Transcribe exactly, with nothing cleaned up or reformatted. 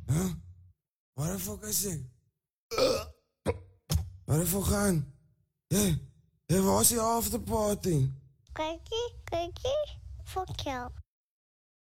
Huh? Waar de fuck is ik? Waar de fuck gaan? Hé, hé, waar is die afterparty? Kijkie, kijkie, fuck jou.